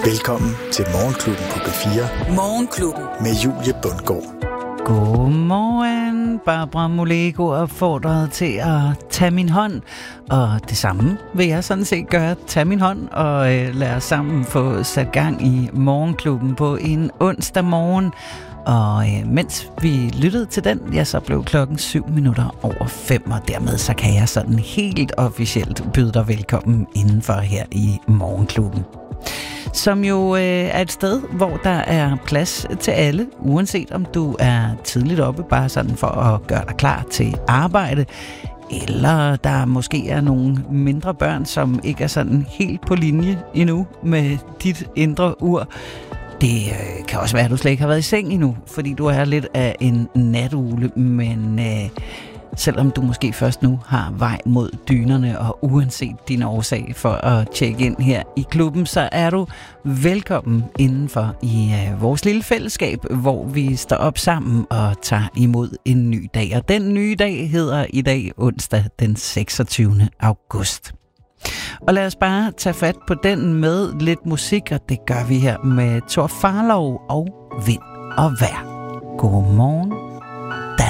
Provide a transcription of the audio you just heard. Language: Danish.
Velkommen til Morgenklubben på B4. Morgenklubben med Julie Bundgaard. Godmorgen. Barbara Moleko opfordret til at tage min hånd. Og det samme vil jeg sådan set gøre. Tag min hånd og lad os sammen få sat gang i Morgenklubben på en onsdag morgen. Og mens vi lyttede til den, ja, så blev klokken 5:07, og dermed så kan jeg sådan helt officielt byde dig velkommen indenfor her i Morgenklubben. Som jo er et sted, hvor der er plads til alle, uanset om du er tidligt oppe, bare sådan for at gøre dig klar til arbejde, eller der måske er nogle mindre børn, som ikke er sådan helt på linje endnu med dit indre ur. Det kan også være, at du slet ikke har været i seng endnu, fordi du er lidt af en natugle, men selvom du måske først nu har vej mod dynerne, og uanset din årsag for at tjekke ind her i klubben, så er du velkommen indenfor i vores lille fællesskab, hvor vi står op sammen og tager imod en ny dag. Og den nye dag hedder i dag onsdag den 26. august. Og lad os bare tage fat på den med lidt musik, og det gør vi her med Thor Farlov og Vind og Vejr. Godmorgen.